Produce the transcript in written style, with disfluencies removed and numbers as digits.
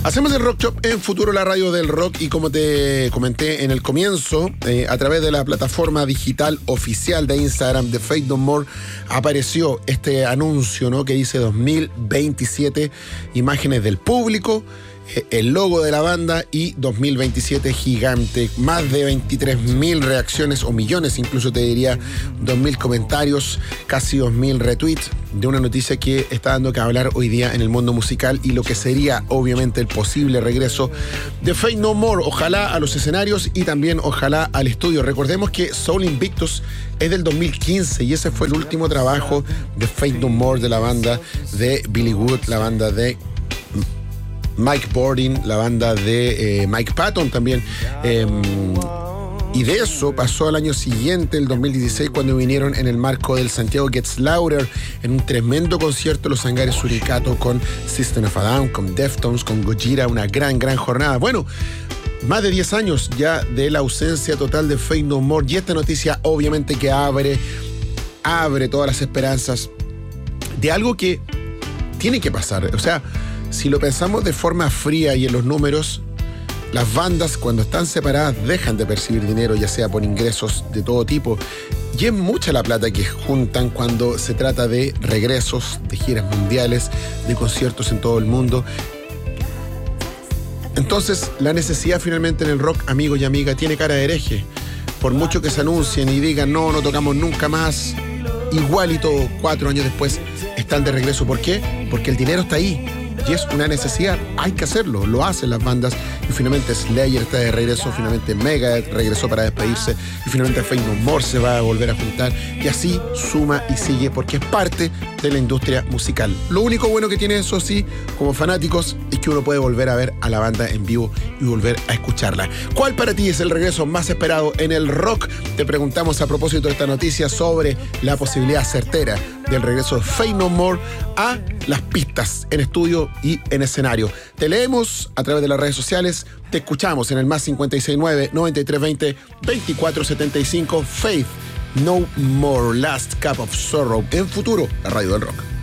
Hacemos el Rock Shop en Futuro, la radio del rock, y como te comenté en el comienzo, a través de la plataforma digital oficial de Instagram de Faith No More apareció este anuncio, ¿no?, que dice 2027, imágenes del público, el logo de la banda y 2027 gigante. Más de 23.000 reacciones, o millones incluso te diría, 2.000 comentarios, casi 2.000 retweets de una noticia que está dando que hablar hoy día en el mundo musical y lo que sería obviamente el posible regreso de Faith No More. Ojalá a los escenarios y también ojalá al estudio. Recordemos que Soul Invictus es del 2015 y ese fue el último trabajo de Faith No More, de la banda de Billy Wood, la banda de Mike Bordin, la banda de Mike Patton también. Y de eso pasó al año siguiente, el 2016, cuando vinieron en el marco del Santiago Gets Louder, en un tremendo concierto en los hangares Suricato, con System of a Down, con Deftones, con Gojira, una gran jornada. Bueno, más de 10 años ya de la ausencia total de Faith No More, y esta noticia obviamente que abre todas las esperanzas de algo que tiene que pasar. O sea, si lo pensamos de forma fría y en los números, las bandas cuando están separadas dejan de percibir dinero, ya sea por ingresos de todo tipo, y es mucha la plata que juntan cuando se trata de regresos, de giras mundiales, de conciertos en todo el mundo. Entonces, la necesidad finalmente en el rock, amigo y amiga, tiene cara de hereje. Por mucho que se anuncien y digan no tocamos nunca más, igualito 4 años después están de regreso. ¿Por qué? Porque el dinero está ahí. Y es una necesidad, hay que hacerlo, lo hacen las bandas, y finalmente Slayer está de regreso, finalmente Megadeth regresó para despedirse, y finalmente Faith No More se va a volver a juntar, y así suma y sigue, porque es parte de la industria musical. Lo único bueno que tiene eso, sí, como fanáticos, es que uno puede volver a ver a la banda en vivo y volver a escucharla. ¿Cuál para ti es el regreso más esperado en el rock? Te preguntamos a propósito de esta noticia sobre la posibilidad certera del regreso de Faith No More a las pistas en estudio y en escenario. Te leemos a través de las redes sociales, te escuchamos en el +569-9320-2475. Faith No More, Last Cup of Sorrow en Futuro, la radio del rock.